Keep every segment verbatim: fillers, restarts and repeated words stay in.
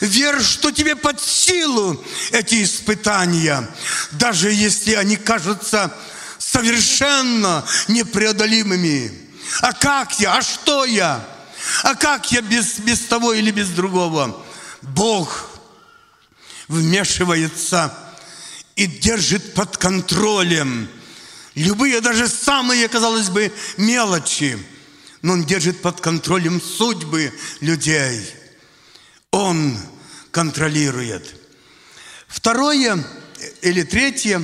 Верь, что тебе под силу эти испытания, даже если они кажутся совершенно непреодолимыми. А как я? А что я? А как я без, без того или без другого? Бог вмешивается и держит под контролем любые, даже самые, казалось бы, мелочи. Но Он держит под контролем судьбы людей. Он контролирует. Второе или третье.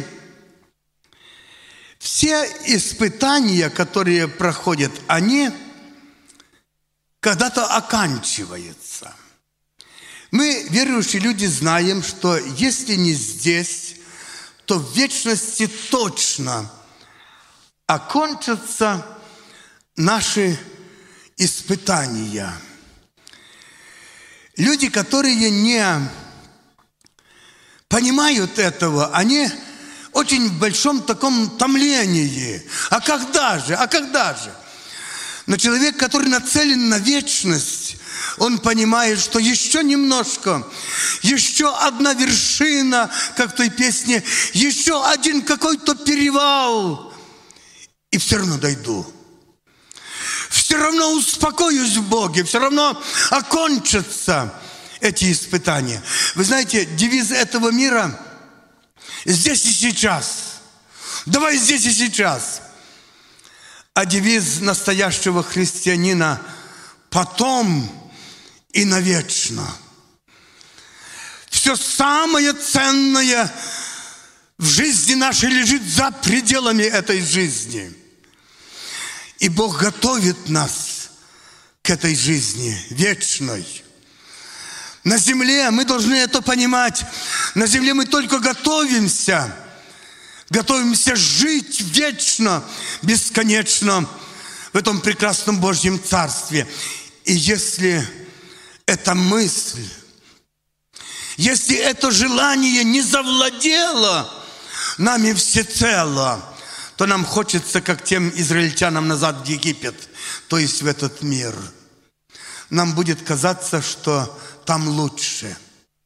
Все испытания, которые проходят, они когда-то оканчиваются. Мы, верующие люди, знаем, что если не здесь, то в вечности точно окончатся наши испытания. Люди, которые не понимают этого, они очень в большом таком томлении. А когда же? А когда же? Но человек, который нацелен на вечность, он понимает, что еще немножко, еще одна вершина, как в той песне, еще один какой-то перевал, и все равно дойду. Все равно успокоюсь в Боге, все равно окончатся эти испытания. Вы знаете, девиз этого мира «Здесь и сейчас». Давай здесь и сейчас. А девиз настоящего христианина «Потом и навечно». Все самое ценное в жизни нашей лежит за пределами этой жизни. И Бог готовит нас к этой жизни вечной. На земле мы должны это понимать. На земле мы только готовимся. Готовимся жить вечно, бесконечно в этом прекрасном Божьем Царстве. И если эта мысль, если это желание не завладело нами всецело, то нам хочется, как тем израильтянам, назад в Египет, то есть в этот мир. Нам будет казаться, что там лучше.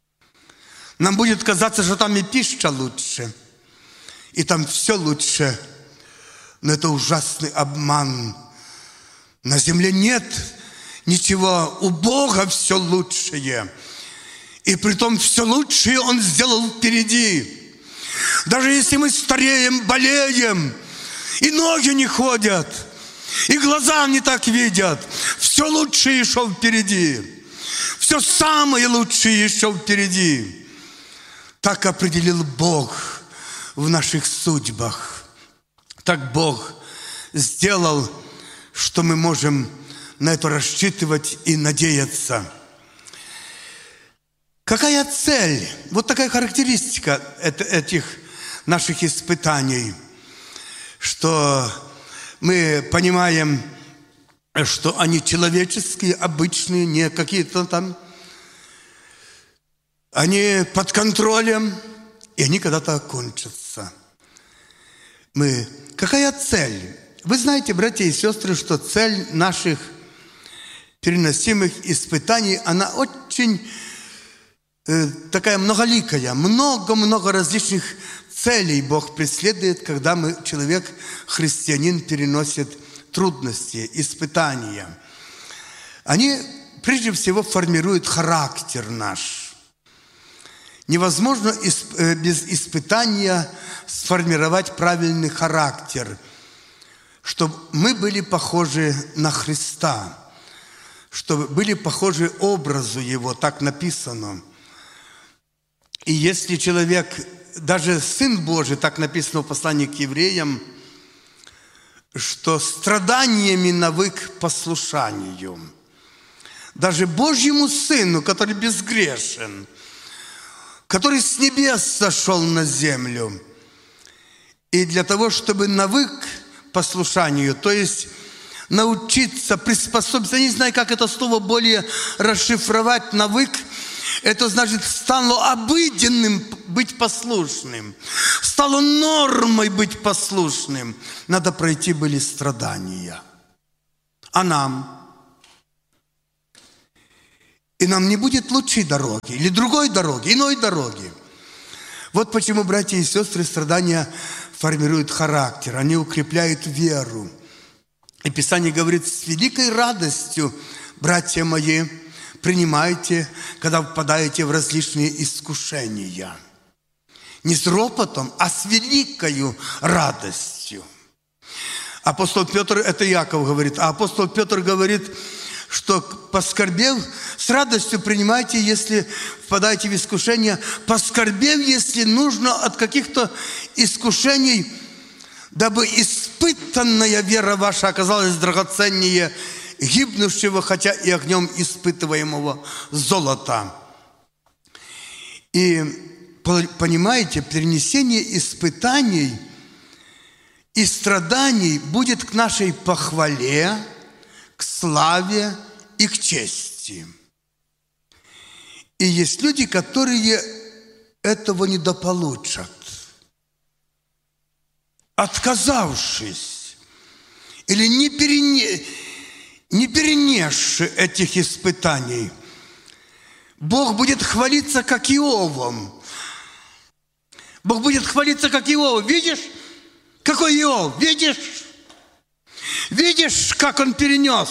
Нам будет казаться, что там и пища лучше, и там все лучше. Но это ужасный обман. На земле нет ничего. У Бога все лучшее. И притом все лучшее Он сделал впереди. Даже если мы стареем, болеем, и ноги не ходят, и глаза не так видят, все лучшее еще впереди. Все самое лучшее еще впереди. Так определил Бог в наших судьбах. Так Бог сделал, что мы можем на это рассчитывать и надеяться. Какая цель? Вот такая характеристика этих наших испытаний, что мы понимаем, что они человеческие, обычные, не какие-то там. Они под контролем, и они когда-то окончатся. Мы... Какая цель? Вы знаете, братья и сестры, что цель наших переносимых испытаний, она очень э, такая многоликая. Много-много различных целей Бог преследует, когда мы, человек, христианин, переносит трудности, испытания. Они прежде всего формируют характер наш. Невозможно без испытания сформировать правильный характер, чтобы мы были похожи на Христа, чтобы были похожи образу Его, так написано. И если человек, даже Сын Божий, так написано в послании к евреям, что страданиями навык послушанию. Даже Божьему Сыну, который безгрешен, который с небес сошел на землю. И для того, чтобы навык послушанию, то есть научиться, приспособиться, я не знаю, как это слово более расшифровать, навык, это значит, стало обыденным быть послушным, стало нормой быть послушным. Надо пройти были страдания. А нам? И нам не будет лучшей дороги, или другой дороги, иной дороги. Вот почему, братья и сестры, страдания формируют характер, они укрепляют веру. И Писание говорит: с великой радостью, братья мои, принимайте, когда впадаете в различные искушения. Не с ропотом, а с великою радостью. Апостол Петр, это Яков говорит, а апостол Петр говорит, что поскорбев, с радостью принимайте, если впадаете в искушение, поскорбев, если нужно от каких-то искушений, дабы испытанная вера ваша оказалась драгоценнее гибнущего, хотя и огнем испытываемого золота. И понимаете, перенесение испытаний и страданий будет к нашей похвале, к славе и к чести. И есть люди, которые этого недополучат, отказавшись или не, перене, не перенесши этих испытаний. Бог будет хвалиться, как Иовом. Бог будет хвалиться, как Иов. Видишь, какой Иов? Видишь? Видишь, как он перенес?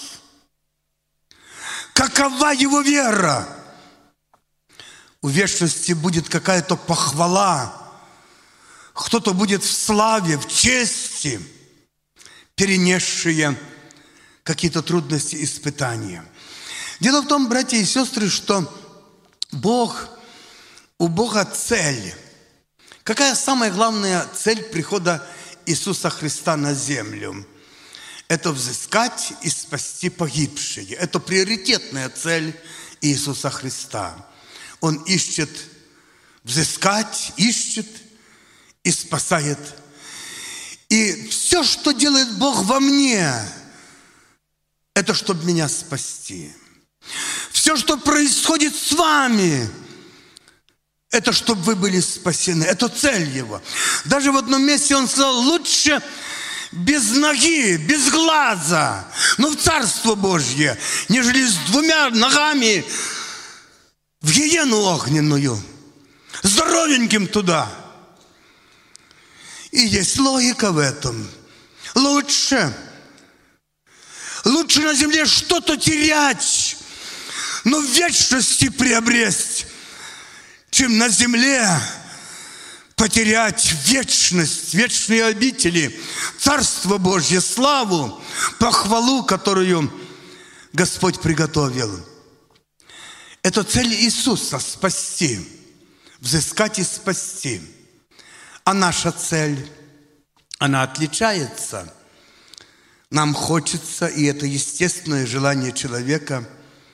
Какова его вера? У вечности будет какая-то похвала. Кто-то будет в славе, в чести, перенесшие какие-то трудности, испытания. Дело в том, братья и сестры, что Бог, у Бога цель. Какая самая главная цель прихода Иисуса Христа на землю? Это взыскать и спасти погибшие. Это приоритетная цель Иисуса Христа. Он ищет взыскать, ищет и спасает. И все, что делает Бог во мне, это чтобы меня спасти. Все, что происходит с вами, это чтобы вы были спасены. Это цель Его. Даже в одном месте Он сказал: лучше без ноги, без глаза, но в Царство Божье, нежели с двумя ногами в гиену огненную, здоровеньким туда. И есть логика в этом. Лучше, лучше на земле что-то терять, но в вечности приобрести, чем на земле потерять вечность, вечные обители, Царство Божье, славу, похвалу, которую Господь приготовил. Это цель Иисуса – спасти, взыскать и спасти. А наша цель, она отличается. Нам хочется, и это естественное желание человека,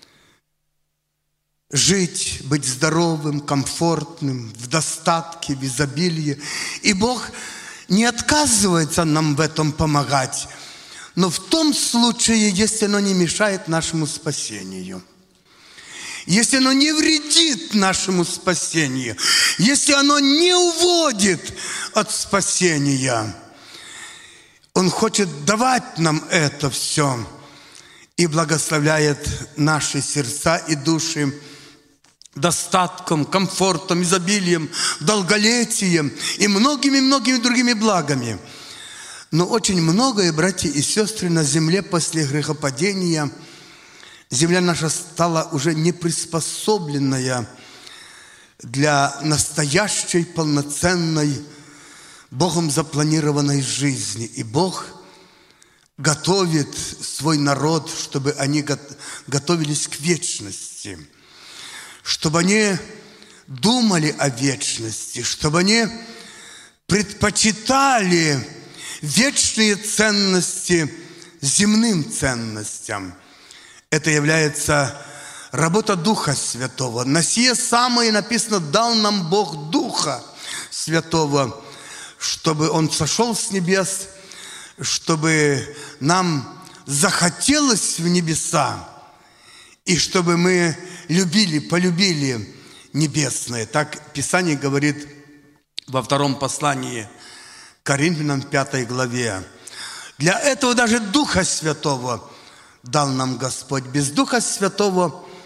жить, быть здоровым, комфортным, в достатке, в изобилии. И Бог не отказывается нам в этом помогать, но в том случае, если оно не мешает нашему спасению. Если оно не вредит нашему спасению, если оно не уводит от спасения, Он хочет давать нам это все и благословляет наши сердца и души достатком, комфортом, изобилием, долголетием и многими-многими другими благами. Но очень многое, братья и сестры, на земле после грехопадения земля наша стала уже неприспособленная для настоящей, полноценной, Богом запланированной жизни. И Бог готовит свой народ, чтобы они готовились к вечности, чтобы они думали о вечности, чтобы они предпочитали вечные ценности земным ценностям. Это является работа Духа Святого. На сие самое написано: дал нам Бог Духа Святого, чтобы Он сошел с небес, чтобы нам захотелось в небеса, и чтобы мы любили, полюбили небесное. Так Писание говорит во втором послании к Коринфянам, пятой главе. Для этого даже Духа Святого дал нам Господь. Без Духа Святого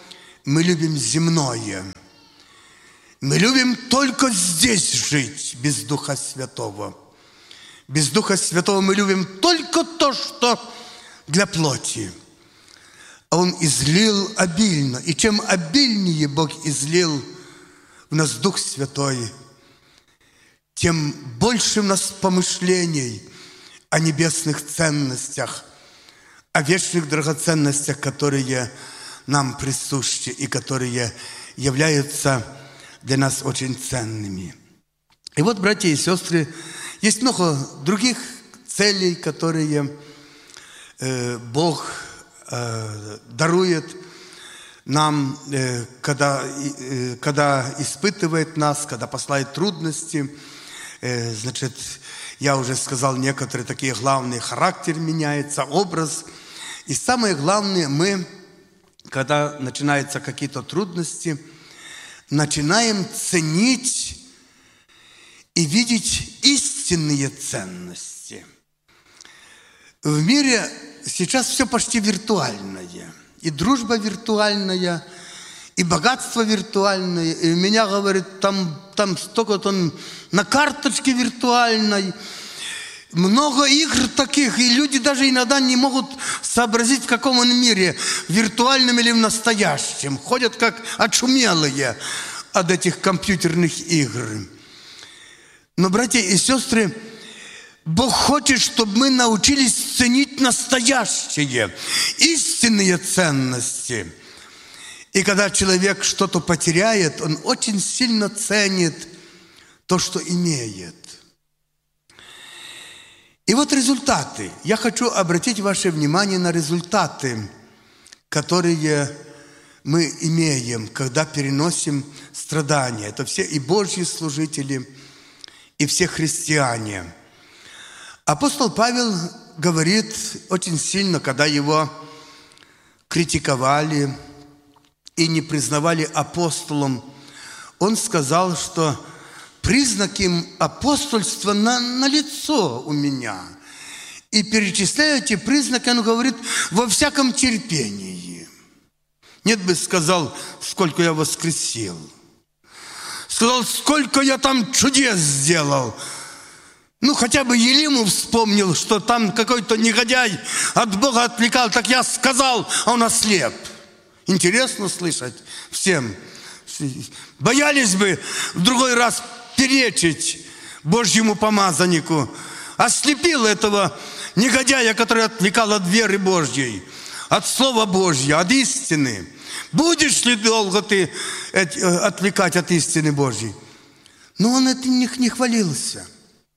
мы любим земное. Мы любим только здесь жить, без Духа Святого. Без Духа Святого мы любим только то, что для плоти. А Он излил обильно. И чем обильнее Бог излил в нас Дух Святой, тем больше в нас помышлений о небесных ценностях, о вечных драгоценностях, которые нам присущи и которые являются для нас очень ценными. И вот, братья и сестры, есть много других целей, которые э, Бог э, дарует нам, э, когда, э, когда испытывает нас, когда посылает трудности. Э, значит, я уже сказал некоторые такие главные: характер меняется, образ. И самое главное, мы, когда начинаются какие-то трудности, начинаем ценить и видеть истинные ценности. В мире сейчас все почти виртуальное. И дружба виртуальная, и богатство виртуальное. И у меня, говорит, там, там столько-то на карточке виртуальной. Много игр таких, и люди даже иногда не могут сообразить, в каком он мире, в виртуальном или в настоящем. Ходят как очумелые от этих компьютерных игр. Но, братья и сестры, Бог хочет, чтобы мы научились ценить настоящие, истинные ценности. И когда человек что-то потеряет, он очень сильно ценит то, что имеет. И вот результаты. Я хочу обратить ваше внимание на результаты, которые мы имеем, когда переносим страдания. Это все и Божьи служители, и все христиане. Апостол Павел говорит очень сильно, когда его критиковали и не признавали апостолом, он сказал, что признаки апостольства на, на лицо у меня. И перечисляя эти признаки, он говорит, во всяком терпении. Нет бы сказал, сколько я воскресил. Сказал, сколько я там чудес сделал. Ну, хотя бы Елиму вспомнил, что там какой-то негодяй от Бога отвлекал. Так я сказал, а он ослеп. Интересно слышать всем. Боялись бы в другой раз перечить Божьему помазаннику. Ослепил этого негодяя, который отвлекал от веры Божьей, от Слова Божьего, от истины. Будешь ли долго ты отвлекать от истины Божьей? Но он этим не хвалился.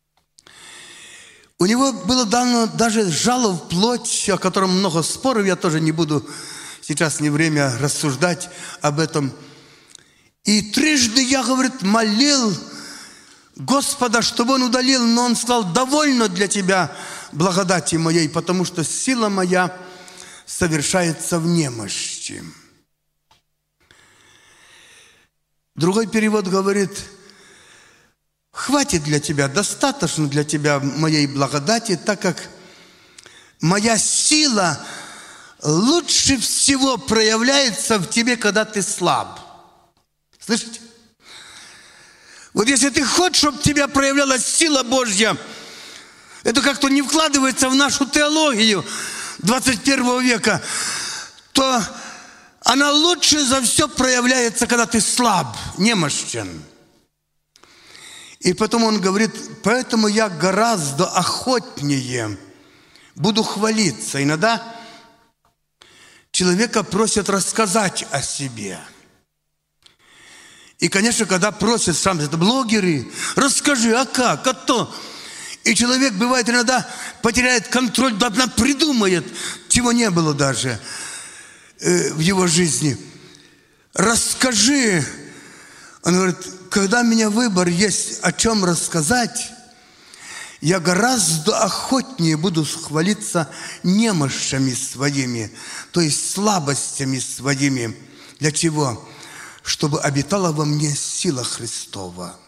У него было дано даже жало в плоть, о котором много споров, я тоже не буду, сейчас не время рассуждать об этом. И трижды я, говорит, молил Господа, чтобы Он удалил, но Он сказал, довольно для тебя благодати моей, потому что сила моя совершается в немощи. Другой перевод говорит, хватит для тебя, достаточно для тебя моей благодати, так как моя сила лучше всего проявляется в тебе, когда ты слаб. Слышите? Вот если ты хочешь, чтобы в тебя проявлялась сила Божья, это как-то не вкладывается в нашу теологию двадцать первого века, то она лучше за все проявляется, когда ты слаб, немощен. И потом он говорит, поэтому я гораздо охотнее буду хвалиться. Иногда человека просят рассказать о себе. И, конечно, когда просят сам это блогеры, расскажи, а как, а то. И человек, бывает, иногда потеряет контроль, да она придумает, чего не было даже э, в его жизни. Расскажи. Он говорит, когда у меня выбор есть, о чем рассказать, я гораздо охотнее буду хвалиться немощами своими, то есть слабостями своими. Для чего? Чтобы обитала во мне сила Христова.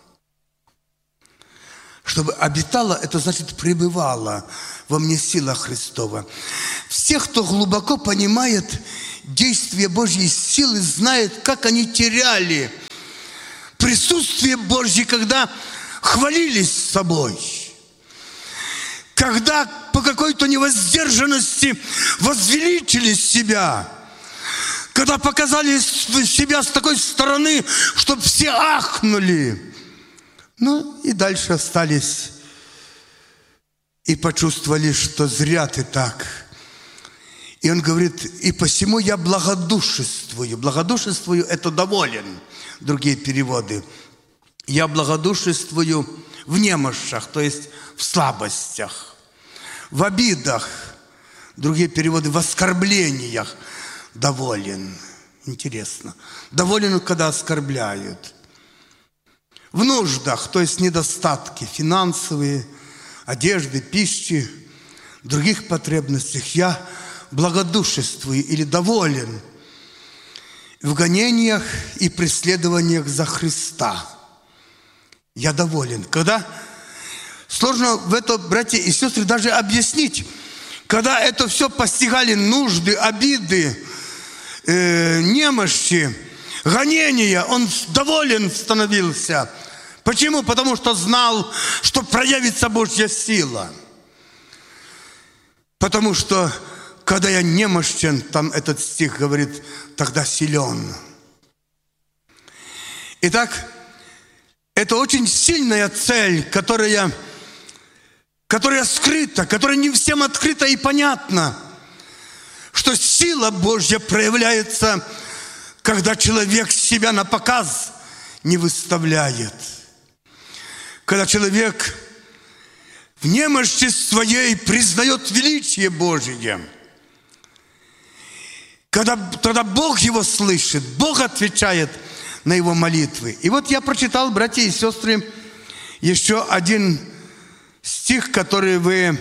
Чтобы обитала, это значит пребывала во мне сила Христова. Все, кто глубоко понимает действие Божьей силы, знает, как они теряли присутствие Божье, когда хвалились собой. Когда по какой-то невоздержанности возвеличили себя. Когда показали себя с такой стороны, чтобы все ахнули. Ну и дальше остались и почувствовали, что зря ты так. И он говорит, и посему я благодушествую. Благодушествую – это доволен. Другие переводы. Я благодушествую в немощах, то есть в слабостях, в обидах. Другие переводы – в оскорблениях. Доволен. Интересно. Доволен, когда оскорбляют. В нуждах, то есть недостатки финансовые, одежды, пищи, других потребностях. Я благодушествую или доволен в гонениях и преследованиях за Христа. Я доволен. Когда сложно в это, братья и сестры, даже объяснить, когда это все постигали нужды, обиды, э, немощи, гонения, он доволен становился. Почему? Потому что знал, что проявится Божья сила. Потому что когда я немощен, там этот стих говорит, тогда силен. Итак, это очень сильная цель, которая, которая скрыта, которая не всем открыта и понятна, что сила Божья проявляется, когда человек себя на показ не выставляет. Когда человек в немощи своей признает величие Божие. Когда, тогда Бог его слышит, Бог отвечает на его молитвы. И вот я прочитал, братья и сестры, еще один стих, который вы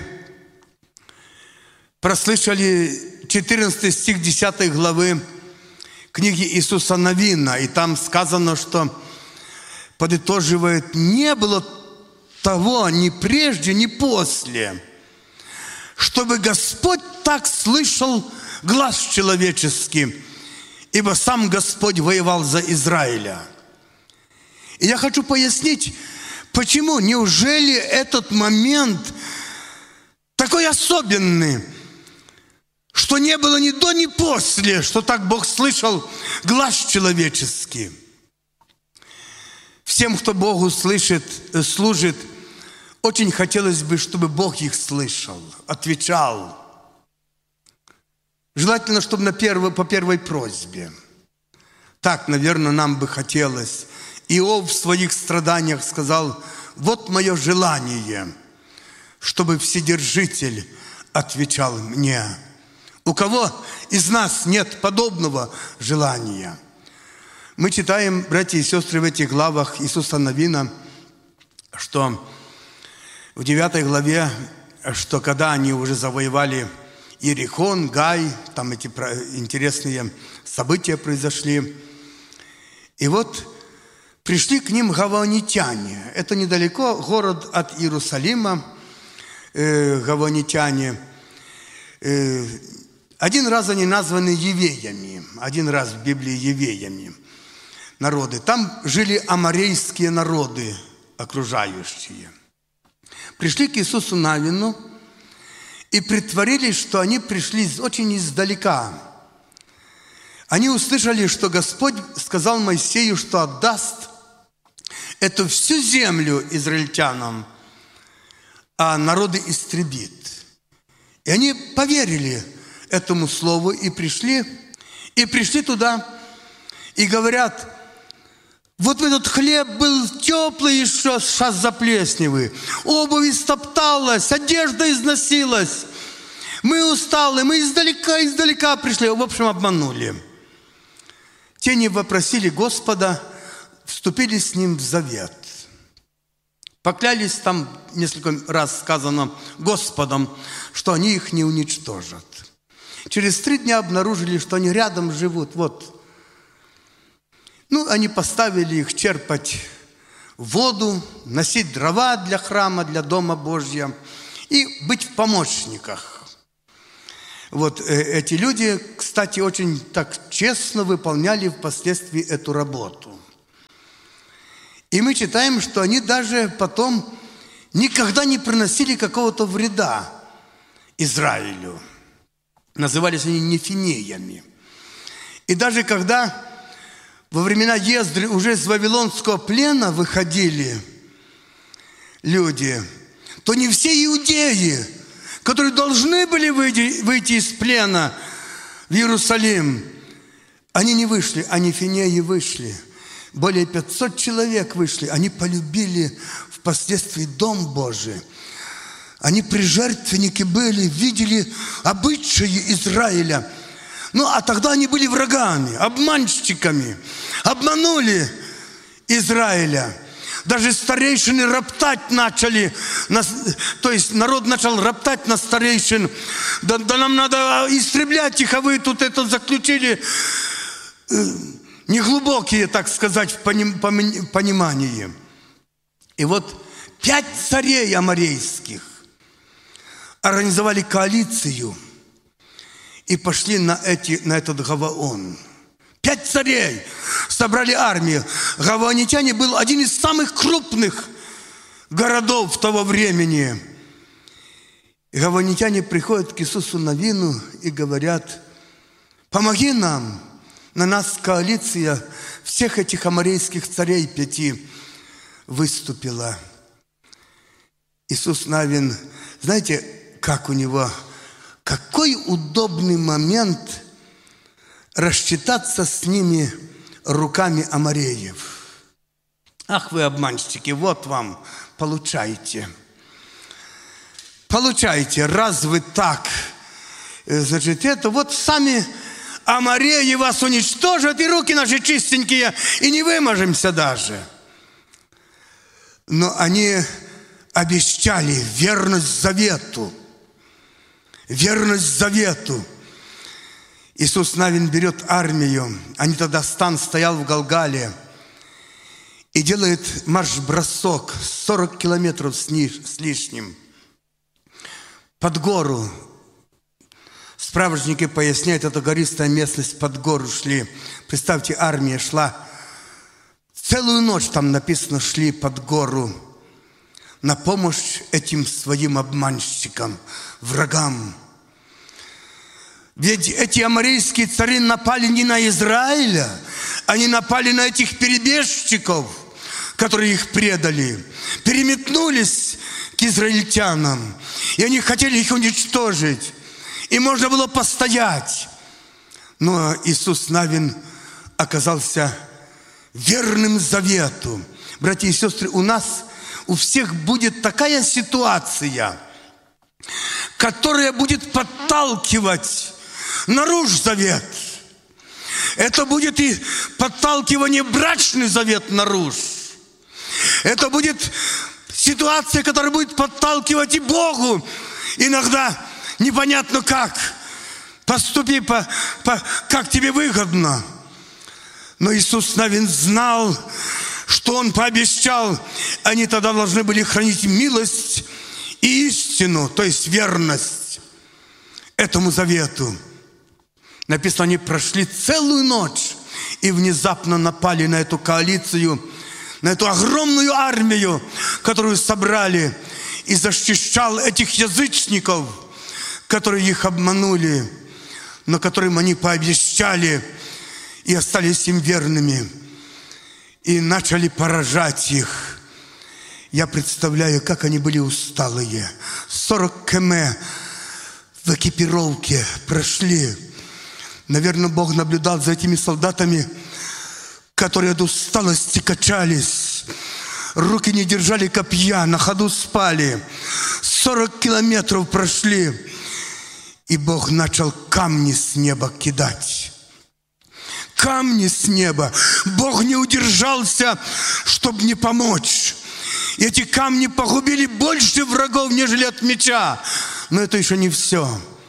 прослышали, четырнадцатый стих десятой главы книги Иисуса Навина. И там сказано, что подытоживает, не было того ни прежде, ни после, чтобы Господь так слышал глас человеческий, ибо сам Господь воевал за Израиля. И я хочу пояснить, почему, неужели этот момент такой особенный, что не было ни до, ни после, что так Бог слышал глас человеческий. Всем, кто Богу слышит, служит, очень хотелось бы, чтобы Бог их слышал, отвечал. Желательно, чтобы на первой, по первой просьбе. Так, наверное, нам бы хотелось. Иов в своих страданиях сказал, вот мое желание, чтобы Вседержитель отвечал мне. У кого из нас нет подобного желания? Мы читаем, братья и сестры, в этих главах Иисуса Навина, что в девятой главе, что когда они уже завоевали Иерихон, Гай, там эти интересные события произошли. И вот пришли к ним гаванитяне. Это недалеко, город от Иерусалима, э, гаванитяне. Э, один раз они названы евеями, один раз в Библии евеями народы. Там жили аморейские народы, окружающие. Пришли к Иисусу Навину и притворились, что они пришли очень издалека. Они услышали, что Господь сказал Моисею, что отдаст эту всю землю израильтянам, а народы истребит. И они поверили этому слову и пришли, и пришли туда, и говорят, вот этот хлеб был теплый еще, сейчас заплесневый. Обувь истопталась, одежда износилась. Мы устали, мы издалека-издалека пришли. В общем, обманули. Те не вопросили Господа, вступили с Ним в завет. Поклялись там, несколько раз сказано, Господом, что они их не уничтожат. Через три дня обнаружили, что они рядом живут. Вот. Ну, они поставили их черпать воду, носить дрова для храма, для Дома Божьего и быть в помощниках. Вот эти люди, кстати, очень так честно выполняли впоследствии эту работу. И мы читаем, что они даже потом никогда не приносили какого-то вреда Израилю. Назывались они нефинеями. И даже когда во времена Ездры уже из вавилонского плена выходили люди, то не все иудеи, которые должны были выйти, выйти из плена в Иерусалим, они не вышли, а нефинеи вышли. Более пятьсот человек вышли. Они полюбили впоследствии Дом Божий. Они прижертвенники были, видели обычаи Израиля. Ну, а тогда они были врагами, обманщиками. Обманули Израиля. Даже старейшины роптать начали. То есть народ начал роптать на старейшин. Да, да нам надо истреблять их, а вы тут это заключили неглубокие, так сказать, в понимании. И вот пять царей аморейских организовали коалицию и пошли на, эти, на этот Гаваон. Пять царей собрали армию. Гаваонитяне был один из самых крупных городов того времени. И гаваонитяне приходят к Иисусу Навину и говорят: помоги нам, на нас коалиция всех этих аморейских царей пяти выступила. Иисус Навин, знаете, как у него, какой удобный момент рассчитаться с ними руками амореев. Ах вы обманщики, вот вам, получайте. Получайте, раз вы так, значит, это вот сами амореи вас уничтожат, и руки наши чистенькие, и не выможемся даже. Но они обещали верность завету. Верность завету. Иисус Навин берет армию. Они тогда стан стоял в Галгале. И делает марш-бросок сорок километров с, ниш, с лишним. Под гору. Справочники поясняют, это гористая местность, под гору шли. Представьте, армия шла. Целую ночь, там написано, шли под гору. На помощь этим своим обманщикам, врагам. Ведь эти аморейские цари напали не на Израиля, они напали на этих перебежчиков, которые их предали, переметнулись к израильтянам, и они хотели их уничтожить. И можно было постоять. Но Иисус Навин оказался верным завету. Братья и сестры, у нас, у всех будет такая ситуация, которая будет подталкивать наружу завет. Это будет и подталкивание брачный завет наружу. Это будет ситуация, которая будет подталкивать и Богу. Иногда непонятно как. Поступи, по, по, как тебе выгодно. Но Иисус Навин знал, что Он пообещал. Они тогда должны были хранить милость и истину, то есть верность этому завету. Написано, они прошли целую ночь и внезапно напали на эту коалицию, на эту огромную армию, которую собрали, и защищал этих язычников, которые их обманули, но которым они пообещали и остались им верными, и начали поражать их. Я представляю, как они были усталые. сорок километров в экипировке прошли. Наверное, Бог наблюдал за этими солдатами, которые от усталости качались. Руки не держали копья, на ходу спали. сорок километров прошли. И Бог начал камни с неба кидать. Камни с неба. Бог не удержался, чтобы не помочь. И эти камни погубили больше врагов, нежели от меча. Но это еще не все.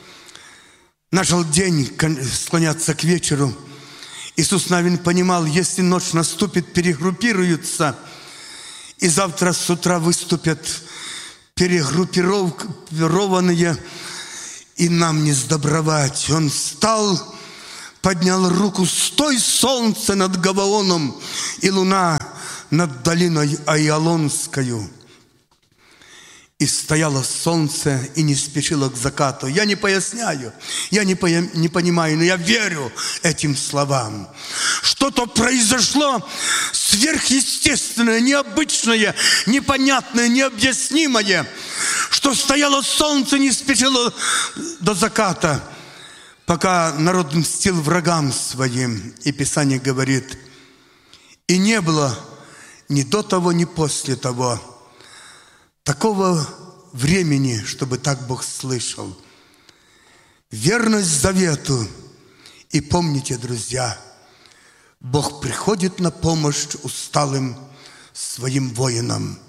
Начал день склоняться к вечеру. Иисус Навин понимал, если ночь наступит, перегруппируются. И завтра с утра выступят перегруппированные и нам не сдобровать. Он встал, поднял руку, стой, солнце над Гаваоном, и луна над долиной Айалонскою. И стояло солнце и не спешило к закату. Я не поясняю, я не, по, не понимаю, но я верю этим словам. Что-то произошло сверхъестественное, необычное, непонятное, необъяснимое, что стояло солнце, не спешило до заката, пока народ мстил врагам своим. И Писание говорит, и не было ни до того, ни после того такого времени, чтобы так Бог слышал. Верность завету. И помните, друзья, Бог приходит на помощь усталым своим воинам.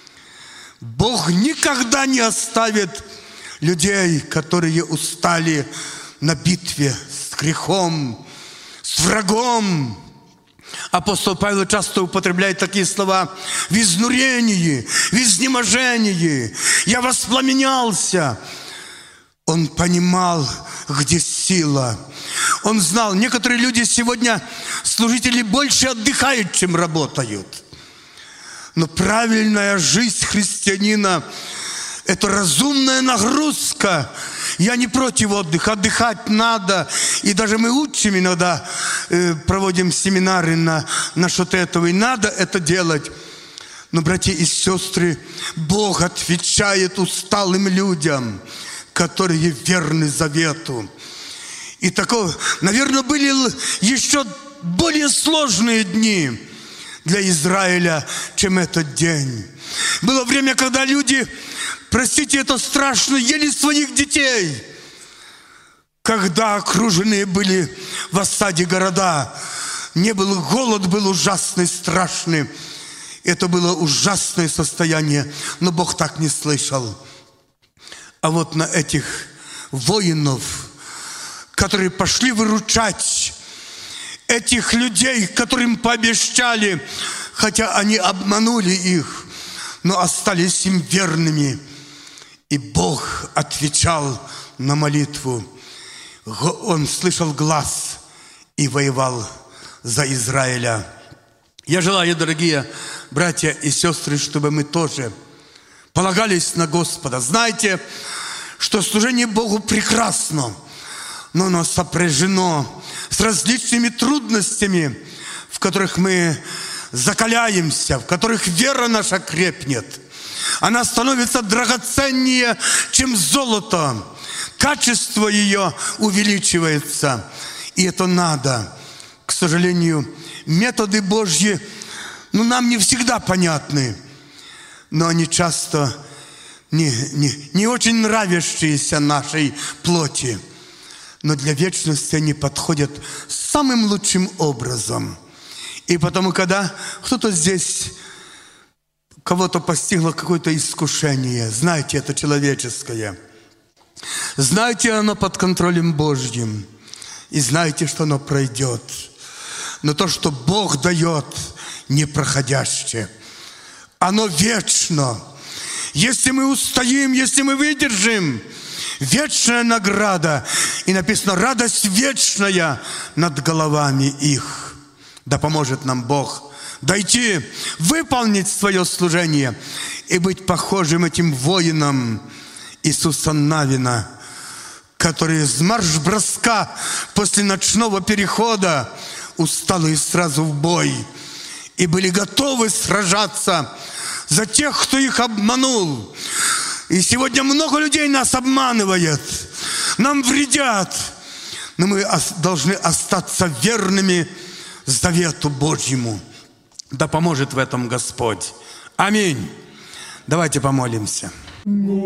Бог никогда не оставит людей, которые устали на битве с грехом, с врагом. Апостол Павел часто употребляет такие слова: в изнурении, в изнеможении, я воспламенялся. Он понимал, где сила. Он знал, некоторые люди сегодня, служители, больше отдыхают, чем работают. Но правильная жизнь христианина – это разумная нагрузка. Я не против отдыха, отдыхать надо. И даже мы учим иногда, э, проводим семинары на, насчет этого. И надо это делать. Но, братья и сестры, Бог отвечает усталым людям, которые верны завету. И такое, наверное, были еще более сложные дни для Израиля, чем этот день. Было время, когда люди, простите, это страшно, ели своих детей, когда окруженные были в осаде города. Не был голод, был ужасный, страшный. Это было ужасное состояние, но Бог так не слышал. А вот на этих воинов, которые пошли выручать этих людей, которым пообещали, хотя они обманули их, но остались им верными. И Бог отвечал на молитву. Он слышал глас и воевал за Израиля. Я желаю, дорогие братья и сестры, чтобы мы тоже полагались на Господа. Знаете, что служение Богу прекрасно, но оно сопряжено с различными трудностями, в которых мы закаляемся, в которых вера наша крепнет. Она становится драгоценнее, чем золото. Качество ее увеличивается. И это надо. К сожалению, методы Божьи, ну, нам не всегда понятны, но они часто не, не, не очень нравящиеся нашей плоти. Но для вечности они подходят самым лучшим образом. И потому, когда кто-то здесь, кого-то постигло какое-то искушение, знаете, это человеческое, знаете, оно под контролем Божьим, и знаете, что оно пройдет. Но то, что Бог дает, непроходящее, оно вечно. Если мы устоим, если мы выдержим, вечная награда. И написано, радость вечная над головами их. Да поможет нам Бог дойти, выполнить свое служение и быть похожим этим воинам Иисуса Навина, которые с марш-броска после ночного перехода усталые сразу в бой и были готовы сражаться за тех, кто их обманул. И сегодня много людей нас обманывает, нам вредят, но мы должны остаться верными завету Божьему. Да поможет в этом Господь. Аминь. Давайте помолимся.